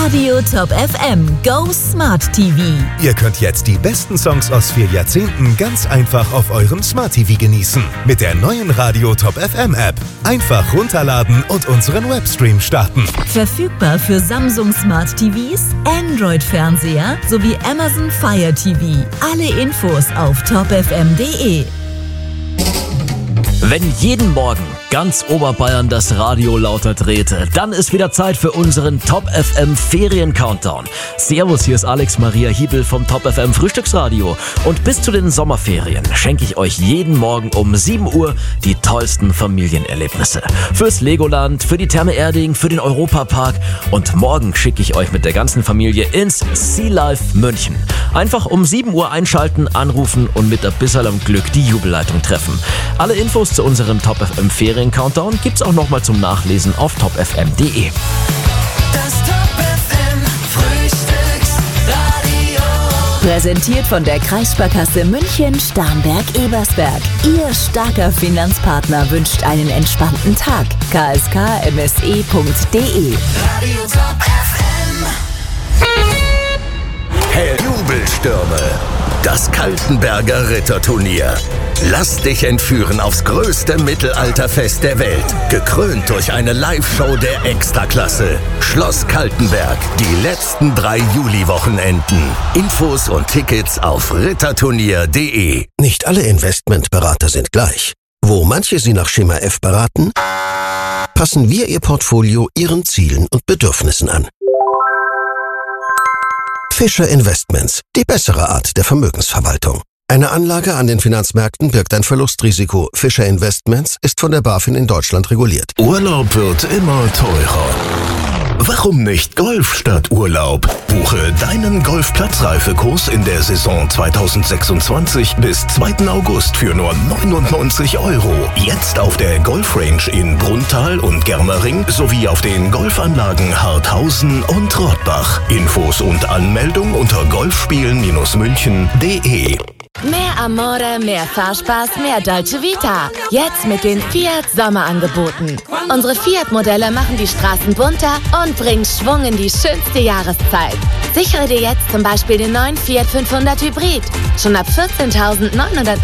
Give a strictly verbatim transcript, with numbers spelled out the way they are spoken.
Radio Top F M Go Smart T V. Ihr könnt jetzt die besten Songs aus vier Jahrzehnten ganz einfach auf eurem Smart T V genießen. Mit der neuen Radio Top F M App. Einfach runterladen und unseren Webstream starten. Verfügbar für Samsung Smart T Vs, Android-Fernseher sowie Amazon Fire T V. Alle Infos auf top f m punkt d e. Wenn jeden Morgen ganz Oberbayern das Radio lauter dreht, dann ist wieder Zeit für unseren Top F M Ferien-Countdown. Servus, hier ist Alex Maria Hiebel vom Top F M Frühstücksradio. Und bis zu den Sommerferien schenke ich euch jeden Morgen um sieben Uhr die tollsten Familienerlebnisse. Fürs Legoland, für die Therme Erding, für den Europapark. Und morgen schicke ich euch mit der ganzen Familie ins Sea Life München. Einfach um sieben Uhr einschalten, anrufen und mit ein bisschen Glück die Jubelleitung treffen. Alle Infos zu unserem Top F M Ferien-Countdown gibt's auch nochmal zum Nachlesen auf top f m punkt d e. Das Top F M Frühstücksradio. Präsentiert von der Kreissparkasse München Starnberg-Ebersberg. Ihr starker Finanzpartner wünscht einen entspannten Tag. k s k m s e punkt d e. Radio Top F M. Hell Jubelstürme. Das Kaltenberger Ritterturnier. Lass dich entführen aufs größte Mittelalterfest der Welt. Gekrönt durch eine Live-Show der Extraklasse. Schloss Kaltenberg. Die letzten drei Juli-Wochenenden. Infos und Tickets auf ritterturnier punkt d e. Nicht alle Investmentberater sind gleich. Wo manche Sie nach Schema F beraten, passen wir Ihr Portfolio Ihren Zielen und Bedürfnissen an. Fischer Investments, die bessere Art der Vermögensverwaltung. Eine Anlage an den Finanzmärkten birgt ein Verlustrisiko. Fischer Investments ist von der BaFin in Deutschland reguliert. Urlaub wird immer teurer. Warum nicht Golf statt Urlaub? Buche deinen Golfplatzreifekurs in der Saison zwanzig sechsundzwanzig bis zweiten August für nur neunundneunzig Euro. Jetzt auf der Golfrange in Brunnthal und Germering sowie auf den Golfanlagen Harthausen und Rottbach. Infos und Anmeldung unter golfspielen-münchen punkt d e. Mehr Amore, mehr Fahrspaß, mehr Dolce Vita. Jetzt mit den Fiat Sommerangeboten. Unsere Fiat-Modelle machen die Straßen bunter und bringen Schwung in die schönste Jahreszeit. Sichere dir jetzt zum Beispiel den neuen Fiat fünfhundert Hybrid. Schon ab vierzehntausendneunhundertneunundneunzig